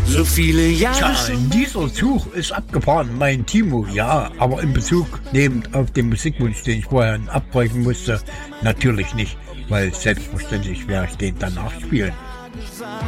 So viele Jahre Tja, dieser Zug ist abgefahren, mein Timo, ja, aber in Bezug nehmend auf den Musikwunsch, den ich vorher abbrechen musste, natürlich nicht, weil selbstverständlich werde ich den danach spielen.